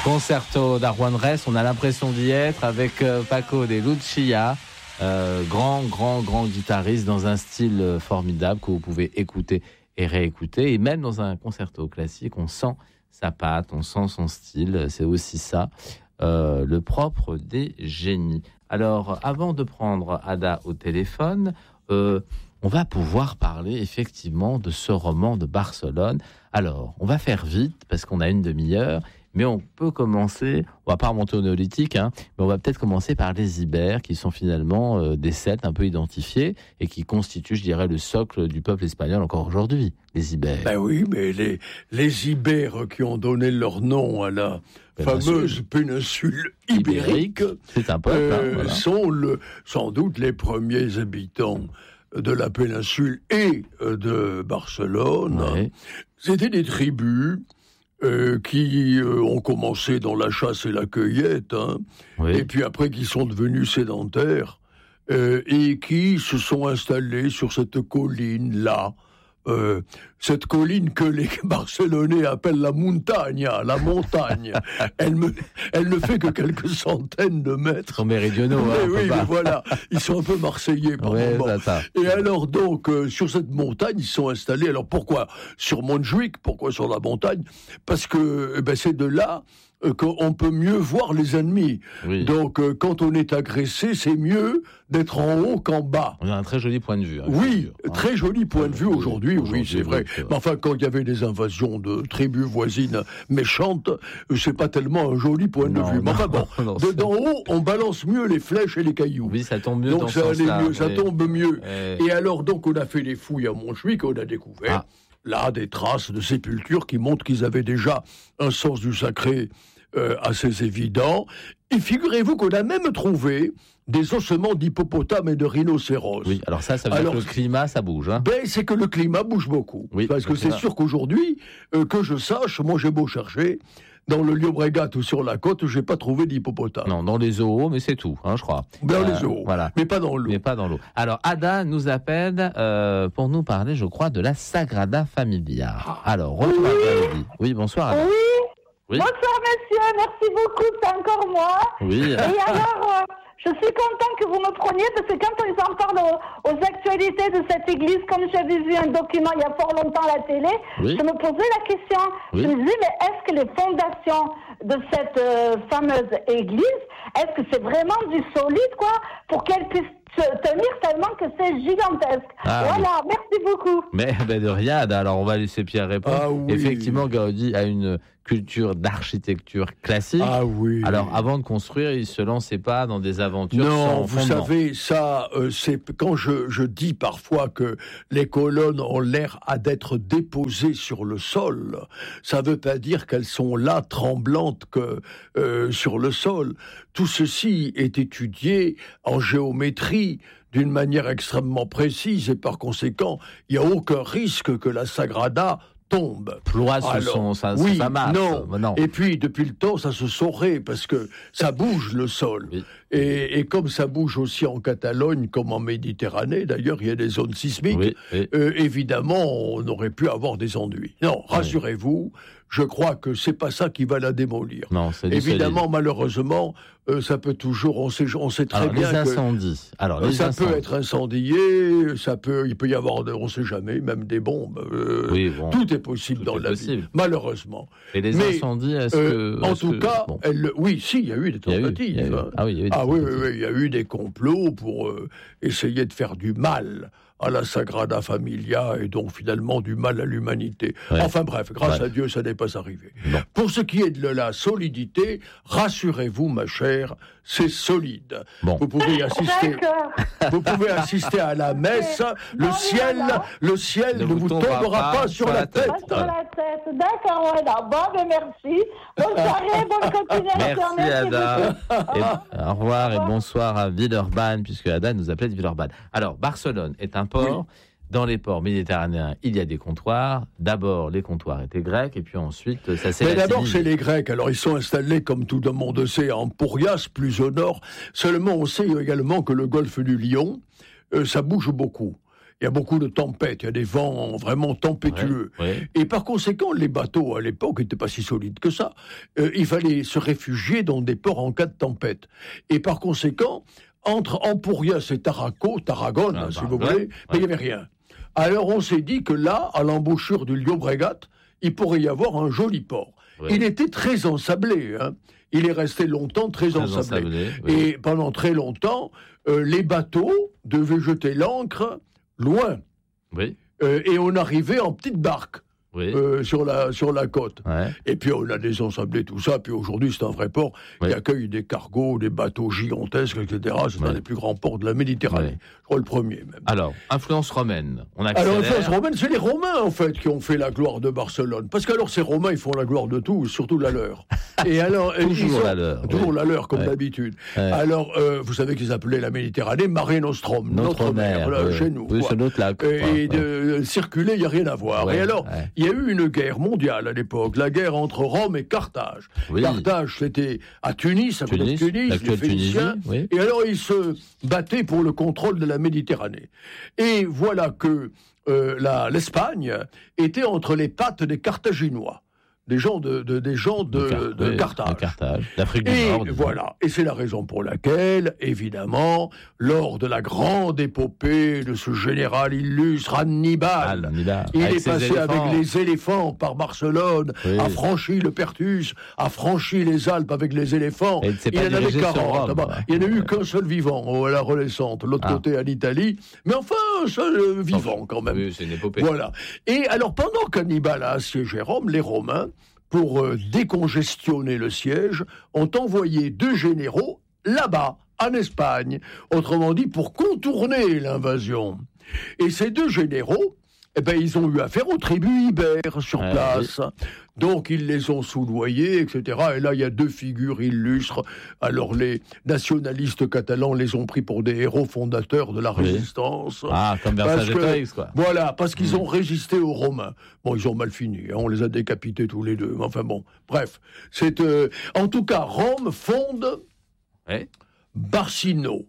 Concerto d'Arwan Ress, on a l'impression d'y être avec Paco de Lucia, grand guitariste dans un style formidable que vous pouvez écouter et réécouter. Et même dans un concerto classique, on sent sa patte, on sent son style. C'est aussi ça, le propre des génies. Alors, avant de prendre Ada au téléphone, on va pouvoir parler effectivement de ce roman de Barcelone. Alors, on va faire vite parce qu'on a une demi-heure, mais on peut commencer, on va pas remonter au néolithique, mais on va peut-être commencer par les Ibères, qui sont finalement des Celtes un peu identifiés et qui constituent, je dirais, le socle du peuple espagnol encore aujourd'hui, les Ibères. Ben oui, mais les Ibères qui ont donné leur nom à la fameuse péninsule ibérique, c'est un peuple, voilà, sont sans doute les premiers habitants de la péninsule et de Barcelone. Ouais. C'était des tribus qui ont commencé dans la chasse et la cueillette, oui. et puis après qui sont devenus sédentaires, et qui se sont installés sur cette colline-là. Cette colline que les Barcelonais appellent la montagne. Elle ne fait que quelques centaines de mètres. Ils sont méridionaux. Mais voilà, ils sont un peu marseillais par moment. Et alors donc, sur cette montagne, ils sont installés. Alors pourquoi sur Montjuïc? Pourquoi sur la montagne? Parce que c'est de là qu'on peut mieux voir les ennemis. Oui. Donc, quand on est agressé, c'est mieux d'être en haut qu'en bas. On a un très joli point de vue. Oui, très joli point de vue aujourd'hui, oui, c'est vrai. Mais enfin, quand il y avait des invasions de tribus voisines méchantes, c'est pas tellement un joli point de vue. Mais enfin bon, d'en haut, on balance mieux les flèches et les cailloux. Oui, ça tombe mieux donc dans ça ce sens-là. Mieux, ça tombe mieux. Et alors, donc, on a fait les fouilles à Montjuïc, on a découvert là des traces de sépultures qui montrent qu'ils avaient déjà un sens du sacré assez évident. Et figurez-vous qu'on a même trouvé des ossements d'hippopotames et de rhinocéros. Oui, alors ça veut dire que le climat, ça bouge. C'est que le climat bouge beaucoup. Oui, parce que c'est sûr qu'aujourd'hui, que je sache, moi j'ai beau chercher, dans le Llobregat ou sur la côte, j'ai pas trouvé d'hippopotame. Non, dans les zoos, mais c'est tout, je crois. Dans les zoos, voilà. Mais pas dans l'eau. Alors, Ada nous appelle pour nous parler, je crois, de la Sagrada Familia. Alors, retour à Gaudi. Oui, bonsoir, Ada. Oui. Bonsoir, monsieur, merci beaucoup, c'est encore moi. Oui. Et alors, je suis content que vous me preniez, parce que quand ils en parlent aux actualités de cette église, comme j'avais vu un document il y a fort longtemps à la télé, je me posais la question. Je me disais, mais est-ce que les fondations de cette fameuse église, est-ce que c'est vraiment du solide, quoi, pour qu'elle puisse tenir tellement que c'est gigantesque. Voilà, merci beaucoup. Mais de rien, Ada. Alors on va laisser Pierre répondre. Effectivement, Gaudi a une culture d'architecture classique. Alors avant de construire, il se lançait pas dans des aventures sans vous fondement. savez, ça, c'est quand je dis parfois que les colonnes ont l'air d'être déposées sur le sol. Ça veut pas dire qu'elles sont là tremblantes que sur le sol. Tout ceci est étudié en géométrie d'une manière extrêmement précise et par conséquent, il n'y a aucun risque que la Sagrada tombe. Ploie sur sa masse. Non. Et puis, depuis le temps, ça se saurait parce que ça bouge le sol. Oui. Et comme ça bouge aussi en Catalogne, comme en Méditerranée, d'ailleurs, il y a des zones sismiques, évidemment, on aurait pu avoir des ennuis. Non, rassurez-vous, je crois que c'est pas ça qui va la démolir. Non, c'est évidemment, solide. Malheureusement, ça peut toujours, on sait très bien les incendies. Ça peut être incendié, il peut y avoir, on sait jamais, même des bombes. Tout est possible dans la vie, malheureusement. Et les incendies, il y a eu des tentatives. Il y a eu des complots pour essayer de faire du mal à la Sagrada Familia et donc finalement du mal à l'humanité. Enfin bref, grâce à Dieu, ça n'est pas arrivé. Non. Pour ce qui est de la solidité, rassurez-vous, ma chère, c'est solide. Bon. Vous pouvez assister à la messe. Le ciel ne vous tombera pas sur la tête. D'accord, voilà. Bon, merci. Bonne soirée, bonne continuation. Merci, Ada. Au revoir et bonsoir à Villeurbanne, puisque Ada nous appelait de Villeurbanne. Alors, Barcelone est un port. Dans les ports méditerranéens, il y a des comptoirs. D'abord, les comptoirs étaient grecs, et puis ensuite, ça s'est... Mais d'abord, c'est les Grecs. Alors, ils sont installés, comme tout le monde sait, en Pourias, plus au nord. Seulement, on sait également que le golfe du Lion, ça bouge beaucoup. Il y a beaucoup de tempêtes, il y a des vents vraiment tempétueux. Et par conséquent, les bateaux, à l'époque, n'étaient pas si solides que ça. Il fallait se réfugier dans des ports en cas de tempête. Et par conséquent, entre Empurias et Tarragone, si vous voulez, il n'y avait rien. Alors on s'est dit que là, à l'embouchure du Llobregat, il pourrait y avoir un joli port. Il était très ensablé, hein. Il est resté longtemps très ensablé. Et pendant très longtemps, les bateaux devaient jeter l'ancre loin. Et on arrivait en petite barque. Sur la côte. Et puis on a désensablé tout ça, puis aujourd'hui c'est un vrai port qui accueille des cargos, des bateaux gigantesques, etc. C'est un des plus grands ports de la Méditerranée. Je crois le premier même. Alors, influence romaine. Alors, influence romaine, c'est les Romains en fait qui ont fait la gloire de Barcelone. Parce qu'alors ces Romains, ils font la gloire de tout, surtout la leur. Et alors, toujours la leur, comme d'habitude. Alors, vous savez qu'ils appelaient la Méditerranée Mare Nostrum, notre mer, chez nous. Sur notre lac. Et de circuler, il n'y a rien à voir. Et alors, il y a eu une guerre mondiale à l'époque, la guerre entre Rome et Carthage. Carthage, c'était à Tunis, à côté de Tunis, les Phéniciens. Et alors, ils se battaient pour le contrôle de la Méditerranée. Et voilà que l'Espagne était entre les pattes des Carthaginois. Des gens de Carthage. L'Afrique du Nord. Voilà. Et c'est la raison pour laquelle, évidemment, lors de la grande épopée de ce général illustre Hannibal, il est passé avec les éléphants par Barcelone, a franchi le Perthus, a franchi les Alpes avec les éléphants. Il en avait 40. Il n'y en a eu qu'un seul vivant à la Renaissance, l'autre côté en Italie. Mais enfin, un seul vivant quand même. Oui, c'est une épopée. Voilà. Et alors, pendant qu'Hannibal a assiégé Rome, les Romains, pour décongestionner le siège, ont envoyé 2 généraux là-bas, en Espagne, autrement dit pour contourner l'invasion. Et ces 2 généraux, ils ont eu affaire aux tribus ibères sur place. Donc ils les ont soudoyés, etc. Et là, il y a 2 figures illustres. Alors les nationalistes catalans les ont pris pour des héros fondateurs de la résistance. Ah, comme Vercingétorix, quoi. Voilà, parce qu'ils ont résisté aux Romains. Bon, ils ont mal fini, hein, on les a décapités tous les 2. Enfin bon, bref. En tout cas, Rome fonde Barcino,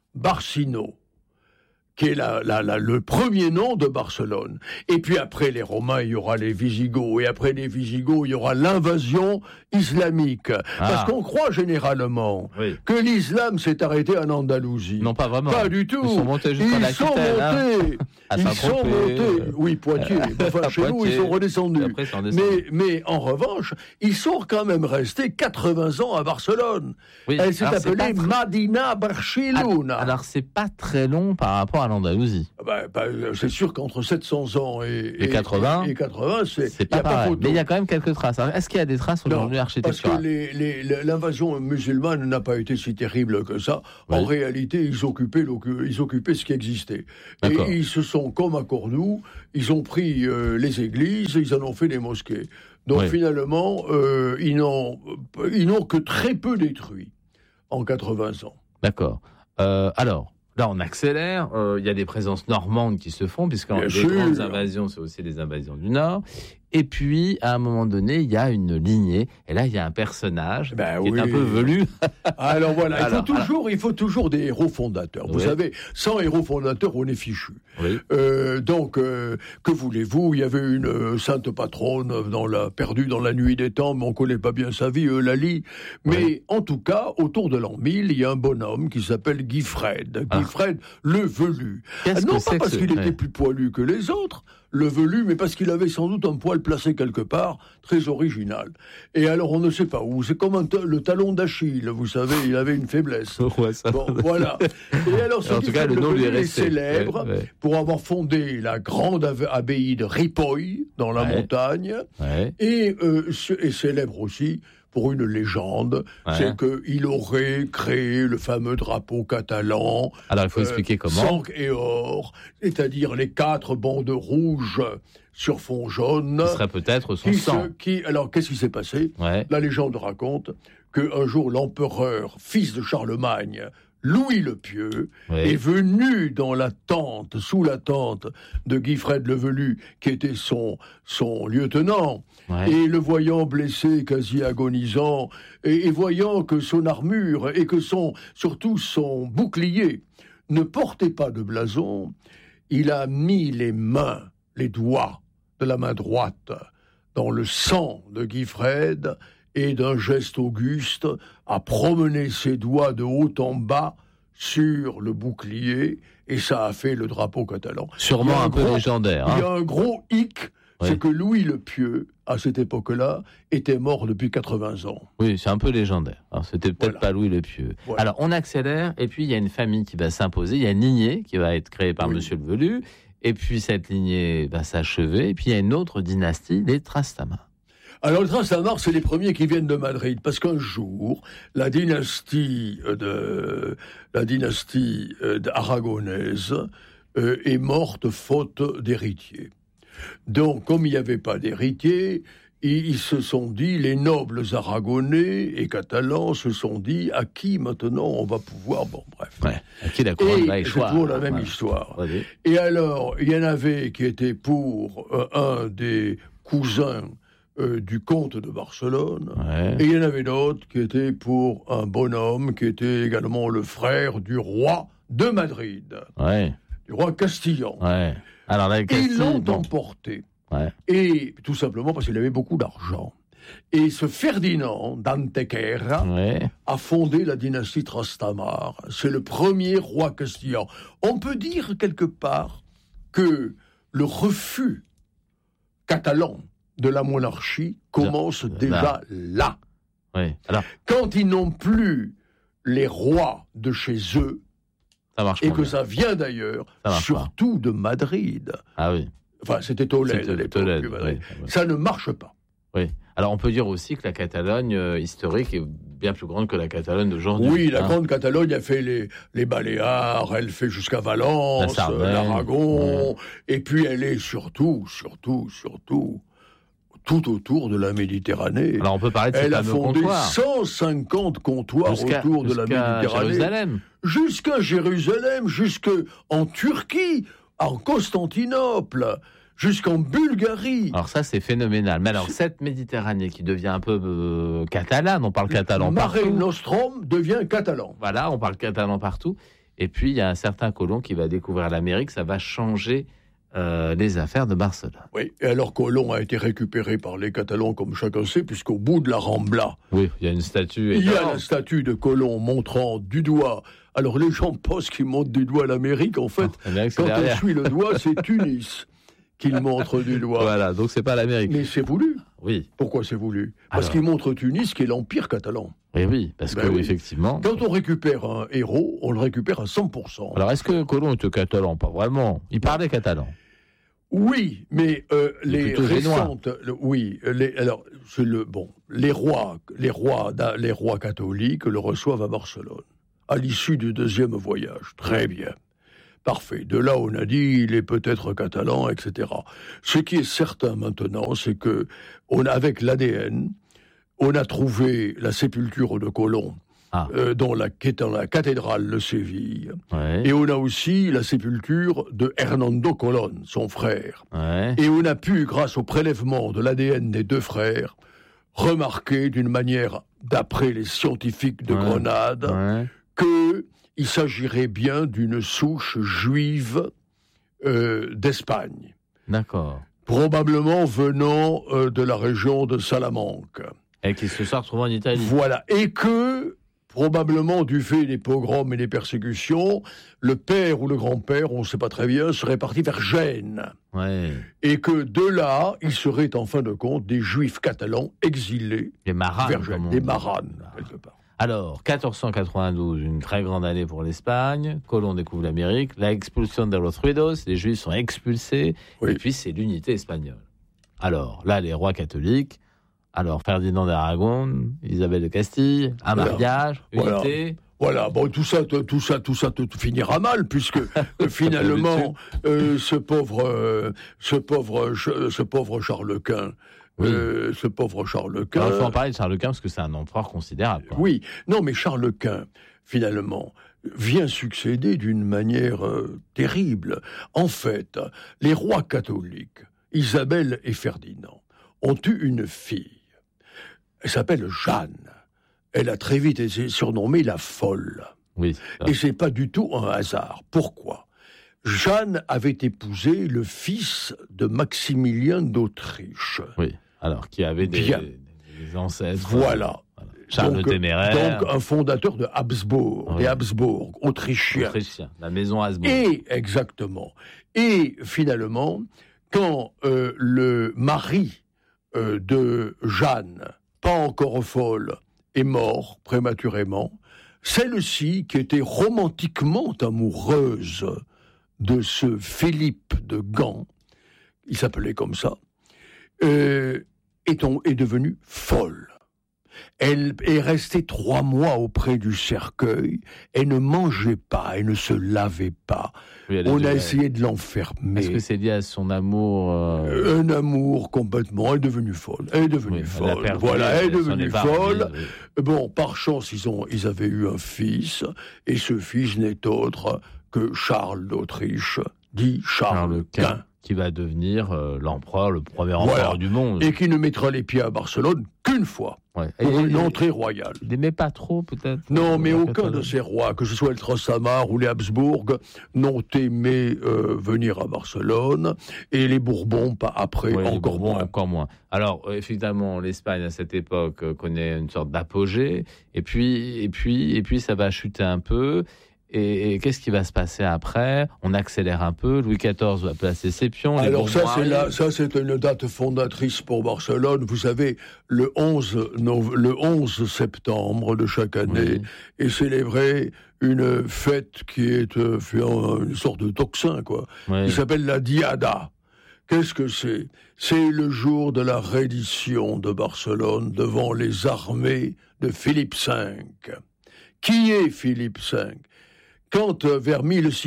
qui est le premier nom de Barcelone. Et puis après les Romains, il y aura les Visigoths. Et après les Visigoths, il y aura l'invasion islamique. Parce qu'on croit généralement que l'islam s'est arrêté en Andalousie. Non, pas vraiment. Pas du tout. Ils sont montés jusqu'en Aquitaine. Ils sont montés. Oui, Poitiers. Enfin, chez nous, ils sont redescendus. Après, mais en revanche, ils sont quand même restés 80 ans à Barcelone. Elle s'est appelée Madina Barchiluna. Alors, c'est pas très long par rapport à l'Andalousie. C'est sûr qu'entre 700 ans et 80, c'est pas pareil. Mais il y a quand même quelques traces. Alors, est-ce qu'il y a des traces aujourd'hui architecturales ? Parce que l'invasion musulmane n'a pas été si terrible que ça. En réalité, ils occupaient ce qui existait. D'accord. Et ils se sont, comme à Cordoue, ils ont pris les églises, ils en ont fait des mosquées. Donc finalement, ils n'ont que très peu détruit en 80 ans. D'accord. Alors, là, on accélère. Il y a des présences normandes qui se font, puisque les grandes invasions, c'est aussi des invasions du Nord. Et puis, à un moment donné, il y a une lignée. Et là, il y a un personnage qui est un peu velu. Alors voilà, il faut toujours des héros fondateurs. Vous savez, sans héros fondateurs, on est fichu. Donc, que voulez-vous ? Il y avait une sainte patronne perdue dans la nuit des temps, mais on ne connaît pas bien sa vie, Eulalie. Mais en tout cas, autour de l'an 1000, il y a un bonhomme qui s'appelle Guifred. Guifred, le velu. Non pas parce qu'il était plus poilu que les autres, le velu, mais parce qu'il avait sans doute un poil placé quelque part, très original. Et alors, on ne sait pas où. C'est comme le talon d'Achille, vous savez, il avait une faiblesse. Bon, voilà. Et alors, en tout cas, le nom lui est resté. Célèbre pour avoir fondé la grande abbaye de Ripoll, dans la montagne, et célèbre aussi pour une légende, c'est qu'il aurait créé le fameux drapeau catalan. Alors, il faut expliquer comment. Sang et or, c'est-à-dire les 4 bandes rouges sur fond jaune. Ce serait peut-être son sang. Alors, qu'est-ce qui s'est passé ? La légende raconte qu'un jour, l'empereur, fils de Charlemagne, Louis le Pieux, est venu dans sous la tente de Guifred le Velu, qui était son lieutenant, et le voyant blessé, quasi agonisant, et voyant que son armure et que surtout son bouclier ne portaient pas de blason, il a mis les doigts de la main droite dans le sang de Guifred et d'un geste auguste a promené ses doigts de haut en bas sur le bouclier et ça a fait le drapeau catalan. Sûrement un peu légendaire. Il y a un gros hic, c'est que Louis le Pieux, à cette époque-là, était mort depuis 80 ans. Oui, c'est un peu légendaire. Alors, c'était peut-être pas Louis le Pieux. Voilà. Alors, on accélère, et puis il y a une famille qui va s'imposer. Il y a une lignée qui va être créée par Monsieur le Velu, et puis cette lignée va s'achever, et puis il y a une autre dynastie, les Trastamare. Alors, les Trastamare, c'est les premiers qui viennent de Madrid, parce qu'un jour, la dynastie aragonaise est morte faute d'héritier. Donc, comme il n'y avait pas d'héritier, ils se sont dit, les nobles aragonais et catalans se sont dit, à qui maintenant on va pouvoir... Bon, bref. Ouais, à qui la couronne va échoir. C'est toujours la même histoire. Ouais. Et alors, il y en avait qui étaient pour un des cousins du comte de Barcelone, et il y en avait d'autres qui étaient pour un bonhomme qui était également le frère du roi de Madrid, du roi Castillan. Alors là, ils l'ont emporté, et tout simplement parce qu'il avait beaucoup d'argent. Et ce Ferdinand d'Antequera a fondé la dynastie Trastamare. C'est le premier roi castillan. On peut dire quelque part que le refus catalan de la monarchie commence déjà là. Alors, quand ils n'ont plus les rois de chez eux, et que ça vient d'ailleurs, surtout de Madrid. Ah oui. Enfin, c'était Tolède à l'époque. Ça ne marche pas. Oui. Alors, on peut dire aussi que la Catalogne historique est bien plus grande que la Catalogne d'aujourd'hui. Oui, la grande Catalogne a fait les Baléares, elle fait jusqu'à Valence, l'Aragon, et puis elle est surtout tout autour de la Méditerranée. Alors on peut parler de ces fameux comptoirs. Elle a fondé 150 comptoirs autour de la Méditerranée. Jusqu'à Jérusalem, jusqu'en Turquie, en Constantinople, jusqu'en Bulgarie. Alors ça, c'est phénoménal. Mais alors, cette Méditerranée qui devient un peu catalane, on parle catalan partout. Mare Nostrum devient catalan. Voilà, on parle catalan partout. Et puis, il y a un certain Colomb qui va découvrir l'Amérique. Ça va changer les affaires de Barcelone. Oui, et alors Colomb a été récupéré par les Catalans, comme chacun sait, puisqu'au bout de la Rambla... Oui, il y a une statue. Il y a la statue de Colomb montrant du doigt... Alors les gens pensent qu'il montre du doigt l'Amérique. En fait, quand on suit le doigt, c'est Tunis qu'il montre du doigt. Voilà, donc c'est pas l'Amérique. Mais c'est voulu. Oui. Pourquoi c'est voulu ? Parce qu'il montre Tunis, qui est l'Empire catalan. Et oui, parce que effectivement... Quand on récupère un héros, on le récupère à 100%. Alors est-ce que Colomb était catalan ? Pas vraiment. Il parlait catalan. Oui, mais les récentes... les rois catholiques le reçoivent à Barcelone, à l'issue du deuxième voyage. Très bien. Parfait. De là, on a dit, il est peut-être catalan, etc. Ce qui est certain maintenant, c'est que, avec l'ADN, on a trouvé la sépulture de Colomb, dans la cathédrale de Séville. Et on a aussi la sépulture de Hernando Colón, son frère. Et on a pu, grâce au prélèvement de l'ADN des deux frères, remarquer d'une manière, d'après les scientifiques de Grenade, qu'il s'agirait bien d'une souche juive d'Espagne. D'accord. Probablement venant de la région de Salamanque. Et qui se soit retrouvé en Italie. Voilà. Et que, probablement du fait des pogroms et des persécutions, le père ou le grand-père, on ne sait pas très bien, serait parti vers Gênes. Et que de là, il serait en fin de compte des juifs catalans exilés vers Gênes. Des maranes, quelque part. Alors, 1492, une très grande année pour l'Espagne. Colomb découvre l'Amérique. La expulsion de los Ruidos, les Juifs sont expulsés. Et puis, c'est l'unité espagnole. Alors, là, les rois catholiques. Alors, Ferdinand d'Aragon, Isabelle de Castille, un mariage, unité. Voilà, bon, tout ça finira mal, puisque finalement, ce pauvre Charles Quint. Ce pauvre Charles Quint. Il faut en parler de Charles Quint parce que c'est un empereur considérable. Oui, non, mais Charles Quint, finalement, vient succéder d'une manière terrible. En fait, les rois catholiques, Isabelle et Ferdinand, ont eu une fille. Elle s'appelle Jeanne. Elle a très vite été surnommée la folle. Oui. Et c'est pas du tout un hasard. Pourquoi ? Jeanne avait épousé le fils de Maximilien d'Autriche. Oui, alors qui avait des ancêtres. Voilà. Charles le Téméraire. Donc un fondateur de Habsbourg, des Habsbourg, autrichiens. La maison Habsbourg. Exactement. Et finalement, quand le mari de Jeanne, pas encore folle, est mort prématurément, celle-ci, qui était romantiquement amoureuse de ce Philippe de Gand, il s'appelait comme ça, est devenue folle. Elle est restée 3 mois auprès du cercueil. Elle ne mangeait pas, elle ne se lavait pas. Oui, on a essayé de l'enfermer. Est-ce que c'est lié à son amour Un amour complètement. Elle est devenue folle. Elle est devenue folle. Elle est devenue folle. Oui. Bon, par chance, ils avaient eu un fils, et ce fils n'est autre que Charles d'Autriche, dit Charles Quint. Qui va devenir l'empereur, le premier empereur du monde. Et qui ne mettra les pieds à Barcelone qu'une fois, pour une entrée royale. Il n'aimait pas trop, peut-être. Non, mais aucun de ces rois, que ce soit le Trastamare ou les Habsbourg, n'ont aimé venir à Barcelone, et les Bourbons, pas après, encore moins. Alors, évidemment, l'Espagne, à cette époque, connaît une sorte d'apogée, et puis ça va chuter un peu. Et qu'est-ce qui va se passer après ? On accélère un peu. Louis XIV va placer ses pions. Alors ça, c'est une date fondatrice pour Barcelone. Vous savez, le 11 septembre de chaque année est célébrée une fête qui est une sorte de tocsin, quoi. Qui s'appelle la Diada. Qu'est-ce que c'est ? C'est le jour de la reddition de Barcelone devant les armées de Philippe V. Qui est Philippe V ? Quand, vers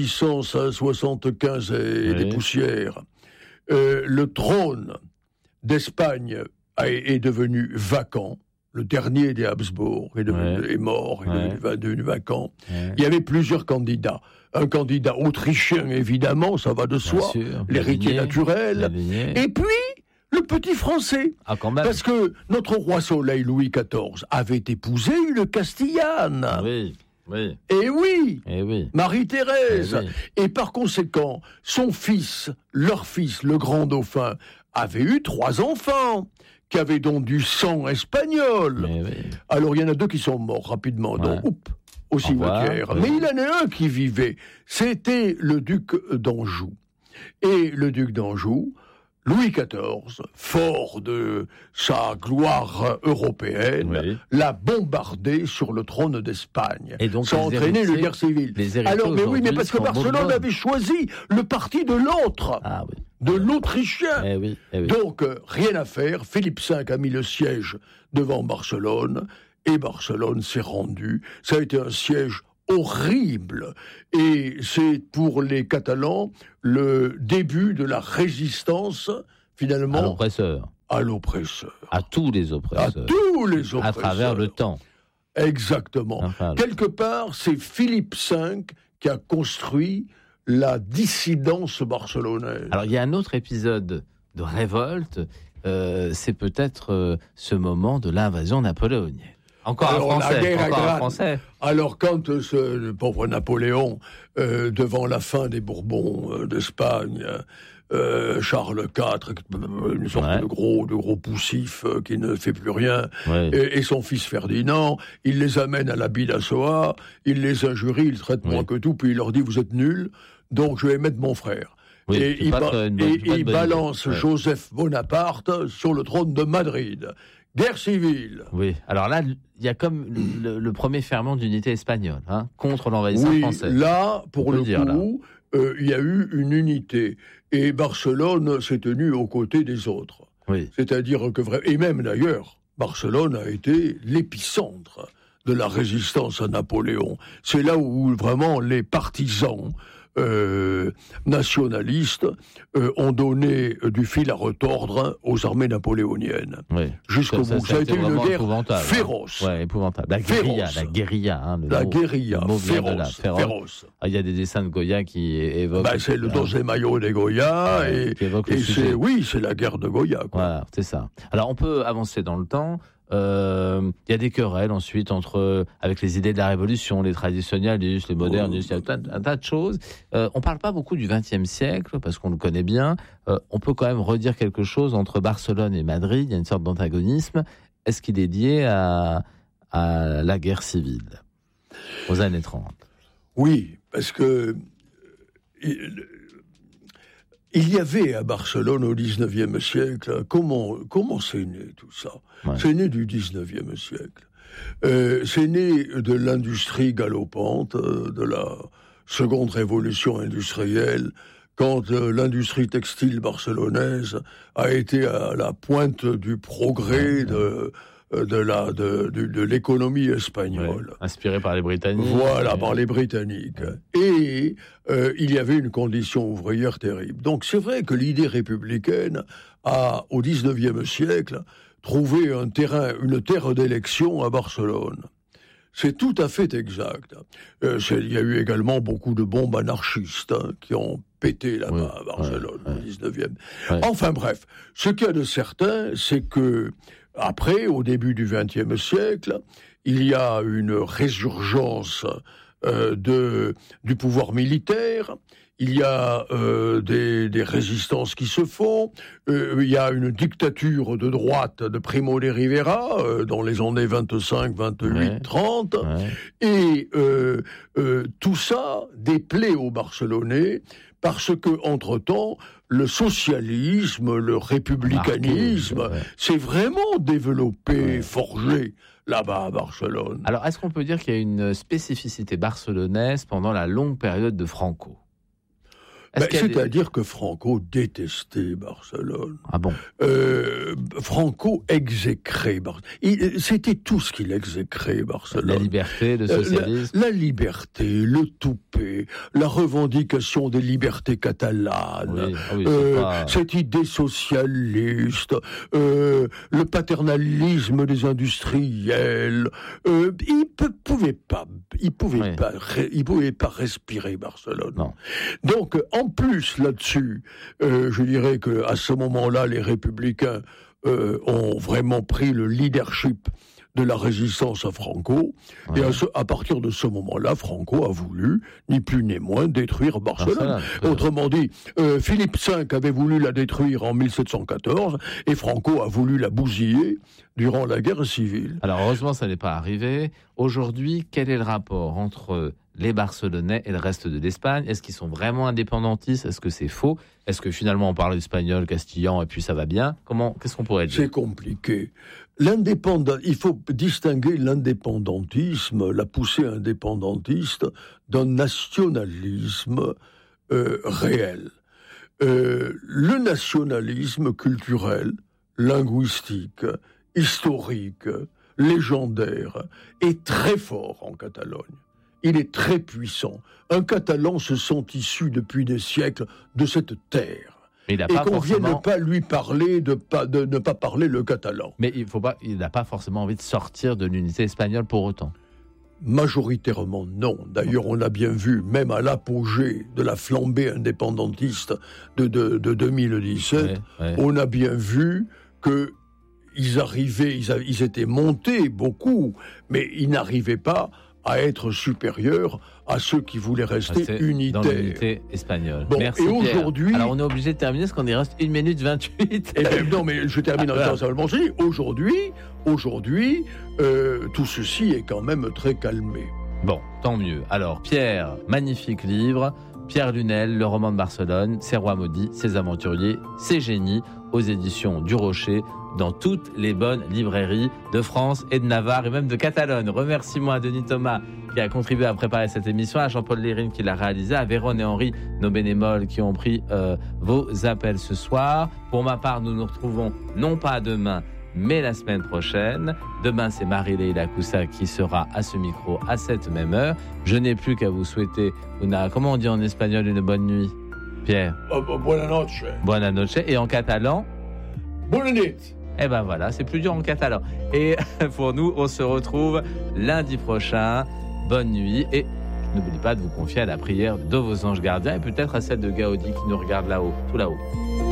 1675 et des poussières, le trône d'Espagne est devenu vacant, le dernier des Habsbourg est mort, il est devenu vacant, il y avait plusieurs candidats. Un candidat autrichien, évidemment, ça va de soi, l'héritier naturel, et puis le petit français. Ah, quand même. Parce que notre roi Soleil, Louis XIV, avait épousé une Castillane. Oui. Et oui, Marie-Thérèse. Et par conséquent, leur fils, le grand dauphin, avait eu 3 enfants, qui avaient donc du sang espagnol. Alors, il y en a 2 qui sont morts rapidement, donc, au cimetière. Mais il y en a un qui vivait. C'était le duc d'Anjou. Et le duc d'Anjou, Louis XIV, fort de sa gloire européenne, l'a bombardé sur le trône d'Espagne. Et donc, ça a entraîné une guerre civile. Alors, mais parce que Barcelone avait choisi le parti de l'autre, de l'Autrichien. Donc, rien à faire. Philippe V a mis le siège devant Barcelone, et Barcelone s'est rendue. Ça a été un siège horrible, et c'est pour les Catalans le début de la résistance, finalement, à l'oppresseur. À tous les oppresseurs. À travers le temps. Exactement. Quelque part, c'est Philippe V qui a construit la dissidence barcelonaise. Alors, il y a un autre épisode de révolte, c'est peut-être ce moment de l'invasion napoléonienne. Encore un Français. Alors, quand le pauvre Napoléon, devant la fin des Bourbons d'Espagne, Charles IV, une sorte de gros poussif qui ne fait plus rien, et son fils Ferdinand, il les amène à la Bidassoa, il les injurie, il traite moins que tout, puis il leur dit « vous êtes nuls, donc je vais mettre mon frère ». Et il balance Joseph Bonaparte sur le trône de Madrid. Guerre civile. Oui, alors là, il y a comme le premier ferment d'unité espagnole, contre l'envahisseur français. Là, pour le coup, il y a eu une unité. Et Barcelone s'est tenue aux côtés des autres. C'est-à-dire que, et même d'ailleurs, Barcelone a été l'épicentre de la résistance à Napoléon. C'est là où vraiment les partisans nationalistes ont donné du fil à retordre aux armées napoléoniennes. Jusqu'au bout. Ça a été une guerre féroce. Épouvantable. La guérilla. La guérilla, féroce. Il y a des dessins de Goya qui évoquent... c'est le Dos de Mayo de Goya, et c'est la guerre de Goya. Voilà, c'est ça. Alors, on peut avancer dans le temps. y a des querelles ensuite avec les idées de la Révolution, les traditionnalistes, les modernistes, il y a un tas de choses. On ne parle pas beaucoup du XXe siècle, parce qu'on le connaît bien. On peut quand même redire quelque chose entre Barcelone et Madrid. Il y a une sorte d'antagonisme. Est-ce qu'il est lié à la guerre civile, aux années 30 ? Oui, parce que il y avait à Barcelone au XIXe siècle, comment c'est né tout ça ? C'est né du XIXe siècle. C'est né de l'industrie galopante, de la seconde révolution industrielle, quand l'industrie textile barcelonaise a été à la pointe du progrès de l'économie espagnole. Inspiré par les Britanniques. Voilà, par les Britanniques. Et il y avait une condition ouvrière terrible. Donc c'est vrai que l'idée républicaine a, au XIXe siècle, trouvé une terre d'élection à Barcelone. C'est tout à fait exact. Il y a eu également beaucoup de bombes anarchistes qui ont pété là-bas à Barcelone au 19e. Enfin bref, ce qu'il y a de certain, c'est que après, au début du XXe siècle, il y a une résurgence du pouvoir militaire. Il y a des résistances qui se font. Il y a une dictature de droite de Primo de Rivera dans les années 25, 28, 30. Et tout ça déplaît aux Barcelonais parce que, entre-temps, le socialisme, le républicanisme s'est vraiment développé, forgé là-bas à Barcelone. Alors, est-ce qu'on peut dire qu'il y a une spécificité barcelonaise pendant la longue période de Franco ? C'est-à-dire que Franco détestait Barcelone. Ah bon ? Franco exécrait Barcelone. C'était tout ce qu'il exécrait, Barcelone. La liberté, le socialisme. La liberté, le toupet, la revendication des libertés catalanes, cette idée socialiste, le paternalisme des industriels. Il pouvait pas respirer Barcelone. Non. Donc, en plus, là-dessus, je dirais qu'à ce moment-là, les républicains ont vraiment pris le leadership de la résistance à Franco. Et à partir de ce moment-là, Franco a voulu, ni plus ni moins, détruire Barcelone. Autrement dit, Philippe V avait voulu la détruire en 1714, et Franco a voulu la bousiller durant la guerre civile. Alors, heureusement, ça n'est pas arrivé. Aujourd'hui, quel est le rapport entre les Barcelonais et le reste de l'Espagne? Est-ce qu'ils sont vraiment indépendantistes? Est-ce que c'est faux? Est-ce que finalement on parle espagnol, castillan et puis ça va bien? Qu'est-ce qu'on pourrait dire? C'est compliqué. Il faut distinguer l'indépendantisme, la poussée indépendantiste, d'un nationalisme réel. Le nationalisme culturel, linguistique, historique, légendaire, est très fort en Catalogne. Il est très puissant. Un Catalan se sent issu depuis des siècles de cette terre. Et qu'on vienne ne pas lui parler, de ne pas parler le catalan. Mais il n'a pas forcément envie de sortir de l'unité espagnole pour autant. Majoritairement non. D'ailleurs, on a bien vu, même à l'apogée de la flambée indépendantiste de 2017, on a bien vu que ils étaient montés beaucoup, mais ils n'arrivaient pas à être supérieurs à ceux qui voulaient rester unitaires. Dans l'unité espagnole. Bon, merci, et Pierre. aujourd'hui... Alors, on est obligé de terminer parce qu'on y reste 1 minute 28. Non, mais je termine en simplement. Aujourd'hui, tout ceci est quand même très calmé. Bon, tant mieux. Alors, Pierre, magnifique livre. Pierre Lunel, le roman de Barcelone, ses rois maudits, ses aventuriers, ses génies, aux éditions du Rocher, dans toutes les bonnes librairies de France et de Navarre et même de Catalogne. Remercie-moi à Denis Thomas qui a contribué à préparer cette émission, à Jean-Paul Lérine qui l'a réalisé, à Véron et Henri, nos bénévoles qui ont pris vos appels ce soir. Pour ma part, nous nous retrouvons non pas demain, mais la semaine prochaine. Demain, c'est Marie-Leila Coussa qui sera à ce micro à cette même heure. Je n'ai plus qu'à vous souhaiter comment on dit en espagnol une bonne nuit, Pierre? Buona noche. Buona noche. Et en catalan? Bonne nuit. Eh ben voilà, c'est plus dur en catalan. Et pour nous, on se retrouve lundi prochain. Bonne nuit et n'oubliez pas de vous confier à la prière de vos anges gardiens et peut-être à celle de Gaudi qui nous regarde là-haut, tout là-haut.